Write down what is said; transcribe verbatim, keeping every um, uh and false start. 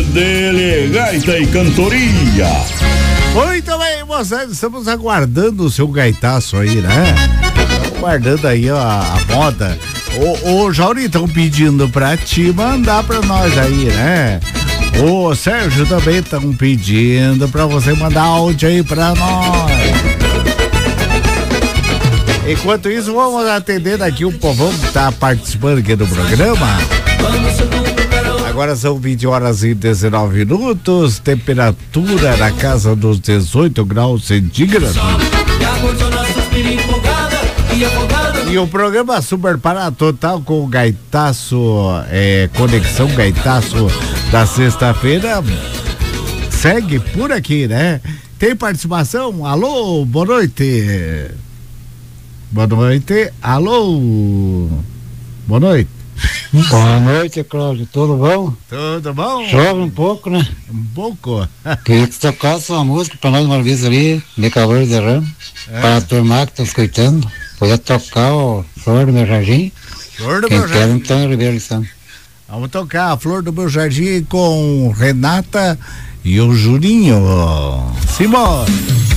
dele, gaita e cantoria. Muito bem, moçada, estamos aguardando o seu gaitaço aí, né? Estamos aguardando aí ó, a moda. Ô, ô Jauri, estão pedindo pra ti mandar pra nós aí, né? O Sérgio também estão pedindo pra você mandar áudio aí pra nós. Enquanto isso, vamos atender aqui o povão que tá participando aqui do programa. Agora são vinte horas e dezenove minutos, temperatura na casa dos dezoito graus centígrados. E o programa Super Para Total com o Gaitaço, é, Conexão Gaitaço da sexta-feira, segue por aqui, né? Tem participação? Alô, boa noite. Boa noite, alô. Boa noite. Boa noite, Cláudio, tudo bom? Tudo bom? Chove um pouco, né? Um pouco. Queria que você tocasse uma música pra nós uma vez ali, de calor de ramo, é. Para a turma que tá escutando. Podia tocar o Flor do Meu Jardim. Flor do Quem Meu quer, Jardim. então, Ribeiro de Santos. Vamos tocar a Flor do Meu Jardim com Renata e o Juninho. Simão.